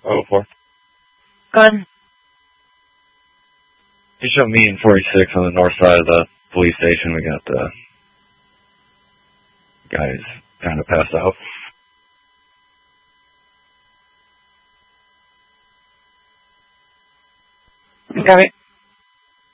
Oh, 4. Go ahead. You show me in 46 on the north side of the police station. We got the guys kind of passed out. Got it.